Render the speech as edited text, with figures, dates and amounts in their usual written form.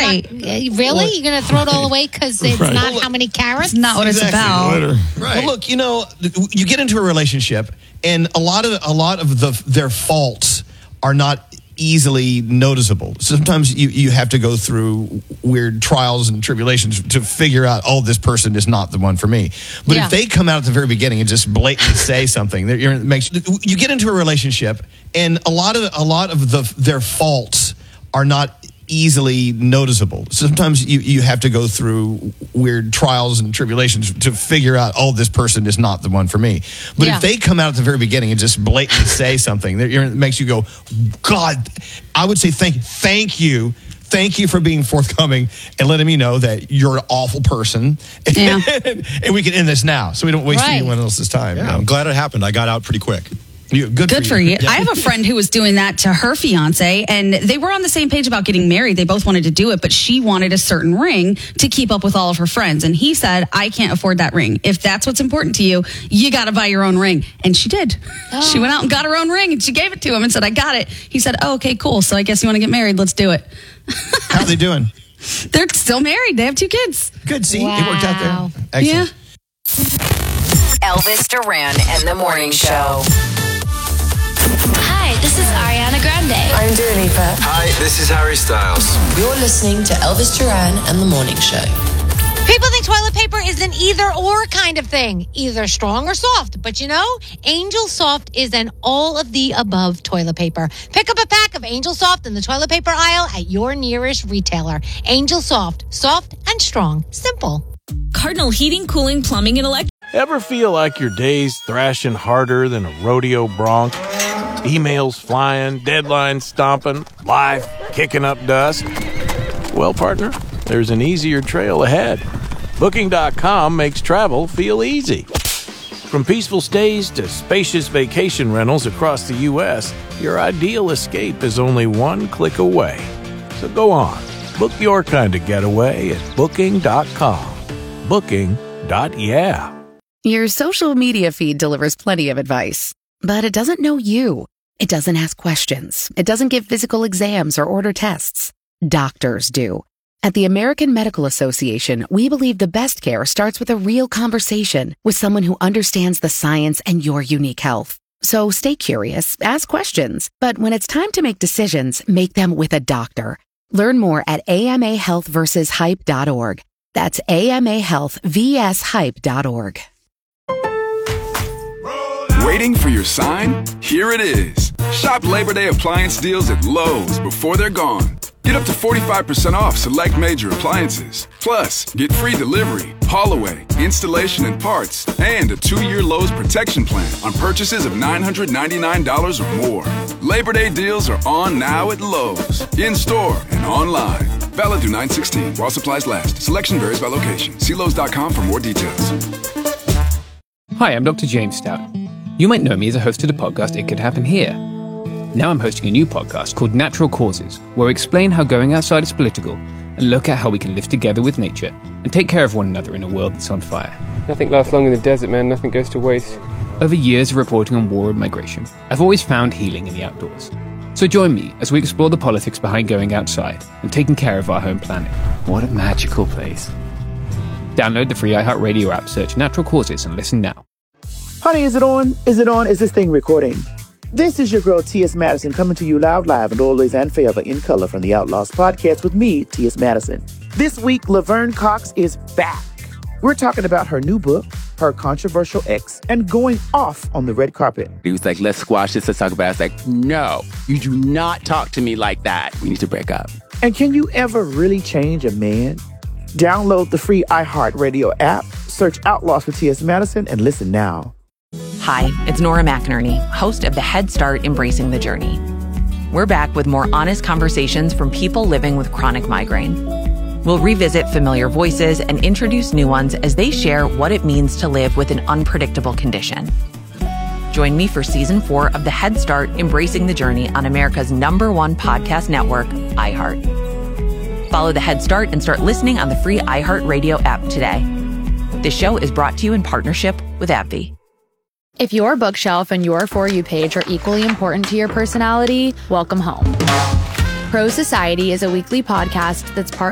Right. Really? You're going to throw it all away because it's not how many carats? It's not what it's about. Right. Well, look, you get into a relationship, and a lot of their faults are not easily noticeable. Sometimes you have to go through weird trials and tribulations to figure out, this person is not the one for me. But if they come out at the very beginning and just blatantly say something, you get into a relationship, and a lot of their faults are not easily noticeable. Sometimes you have to go through weird trials and tribulations to figure out, this person is not the one for me. But if they come out at the very beginning and just blatantly say something that makes you go, God, I would say thank you. Thank you for being forthcoming and letting me know that you're an awful person. Yeah. And we can end this now so we don't waste anyone else's time. Yeah, I'm glad it happened. I got out pretty quick. Good for you. Yeah. I have a friend who was doing that to her fiance, and they were on the same page about getting married. They both wanted to do it, but she wanted a certain ring to keep up with all of her friends. And he said, I can't afford that ring. If that's what's important to you, you got to buy your own ring. And she did. She went out and got her own ring, and she gave it to him and said, I got it. He said, okay, cool. So I guess you want to get married. Let's do it. How are they doing? They're still married. They have 2 kids. Good. See, it worked out there. Excellent. Yeah. Elvis Duran and the Morning Show. Hi, this is Ariana Grande. I'm Dua Lipa. Hi, this is Harry Styles. You're listening to Elvis Duran and the Morning Show. People think toilet paper is an either-or kind of thing, either strong or soft. But Angel Soft is an all-of-the-above toilet paper. Pick up a pack of Angel Soft in the toilet paper aisle at your nearest retailer. Angel Soft, soft and strong, simple. Cardinal Heating, Cooling, Plumbing, and Electric. Ever feel like your day's thrashing harder than a rodeo bronc? Emails flying, deadlines stomping, life kicking up dust? Well, partner, there's an easier trail ahead. Booking.com makes travel feel easy. From peaceful stays to spacious vacation rentals across the U.S., your ideal escape is only one click away. So go on, book your kind of getaway at Booking.com. Booking.yeah. Your social media feed delivers plenty of advice, but it doesn't know you. It doesn't ask questions. It doesn't give physical exams or order tests. Doctors do. At the American Medical Association, we believe the best care starts with a real conversation with someone who understands the science and your unique health. So stay curious, ask questions, but when it's time to make decisions, make them with a doctor. Learn more at amahealthversushype.org. That's amahealthvshype.org. Waiting for your sign? Here it is. Shop Labor Day appliance deals at Lowe's before they're gone. Get up to 45% off select major appliances. Plus, get free delivery, haul away, installation and parts, and a 2-year Lowe's protection plan on purchases of $999 or more. Labor Day deals are on now at Lowe's, in-store and online. Valid through 9/16 while supplies last. Selection varies by location. See Lowe's.com for more details. Hi, I'm Dr. James Stout. You might know me as a host of the podcast It Could Happen Here. Now I'm hosting a new podcast called Natural Causes, where I explain how going outside is political and look at how we can live together with nature and take care of one another in a world that's on fire. Nothing lasts long in the desert, man. Nothing goes to waste. Over years of reporting on war and migration, I've always found healing in the outdoors. So join me as we explore the politics behind going outside and taking care of our home planet. What a magical place. Download the free iHeartRadio app, search Natural Causes, and listen now. Honey, is it on? Is it on? Is this thing recording? This is your girl, T.S. Madison, coming to you loud, live, and always and forever in color from the Outlaws podcast with me, T.S. Madison. This week, Laverne Cox is back. We're talking about her new book, her controversial ex, and going off on the red carpet. He was like, let's squash this, let's talk about it. I was like, no, you do not talk to me like that. We need to break up. And can you ever really change a man? Download the free iHeartRadio app, search Outlaws with T.S. Madison, and listen now. Hi, it's Nora McInerney, host of the Head Start Embracing the Journey. We're back with more honest conversations from people living with chronic migraine. We'll revisit familiar voices and introduce new ones as they share what it means to live with an unpredictable condition. Join me for Season 4 of the Head Start Embracing the Journey on America's #1 podcast network, iHeart. Follow the Head Start and start listening on the free iHeartRadio app today. This show is brought to you in partnership with AbbVie. If your bookshelf and your For You page are equally important to your personality, welcome home. Pro Society is a weekly podcast that's part